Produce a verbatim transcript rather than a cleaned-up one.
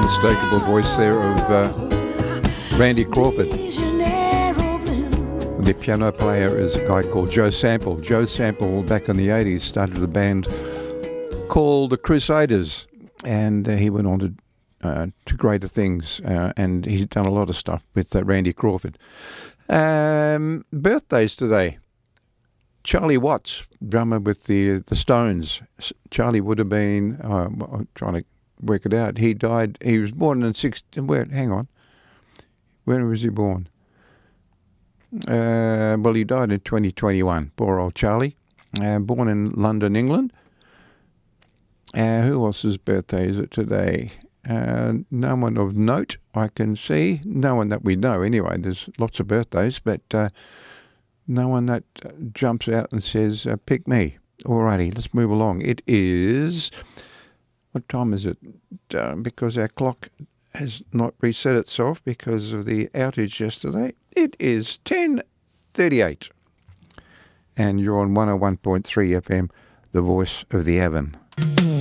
unmistakable voice there of uh, Randy Crawford. The piano player is a guy called Joe Sample. Joe Sample, back in the eighties, started a band called the Crusaders, and uh, he went on to uh, to greater things, uh, and he's done a lot of stuff with uh, Randy Crawford. Um, birthdays today. Charlie Watts, drummer with the the Stones. Charlie would have been, uh, I'm trying to work it out, he died, he was born in sixteen, where, hang on, when was he born? Uh, well, he died in twenty twenty-one, poor old Charlie, uh, born in London, England. Uh, who else's birthday is it today? Uh, no one of note I can see, no one that we know anyway. There's lots of birthdays, but uh, no one that uh, jumps out and says, uh, pick me. Alrighty, let's move along. It is, what time is it? Uh, because our clock has not reset itself because of the outage yesterday. It is ten thirty-eight. And you're on one oh one point three F M, the voice of the Avon.